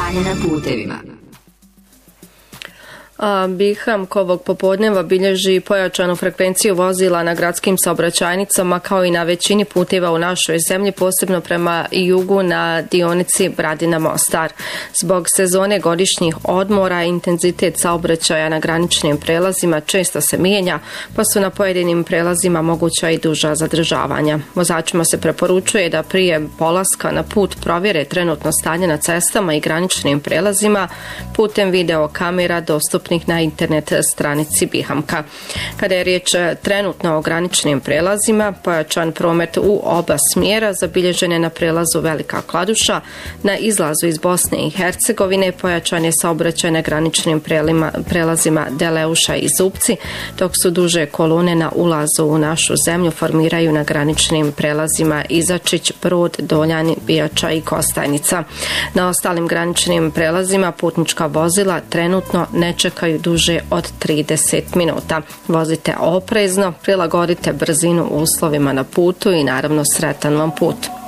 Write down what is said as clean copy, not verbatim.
stanje na putevima. Bihamk ovog popodneva bilježi pojačanu frekvenciju vozila na gradskim saobraćajnicama kao i na većini puteva u našoj zemlji, posebno prema jugu na dionici Bradina-Mostar. Zbog sezone godišnjih odmora intenzitet saobraćaja na graničnim prelazima često se mijenja, pa su na pojedinim prelazima moguća i duža zadržavanja. Vozačima se preporučuje da prije polaska na put provjere trenutno stanje na cestama i graničnim prelazima putem video kamera dostupnih na internet stranici Bihamka. Kada je riječ trenutno o graničnim prelazima, pojačan promet u oba smjera zabilježen je na prelazu Velika Kladuša, na izlazu iz Bosne i Hercegovine pojačan je saobraćaj na graničnim prelazima Deleuša i Zupci, dok su duže kolone na ulazu u našu zemlju formiraju na graničnim prelazima Izačić, Brod, Doljani, Bijača i Kostajnica. Na ostalim graničnim prelazima putnička vozila trenutno ne čekaju duže od 30 minuta. Vozite oprezno, prilagodite brzinu uslovima na putu i naravno sretan vam put.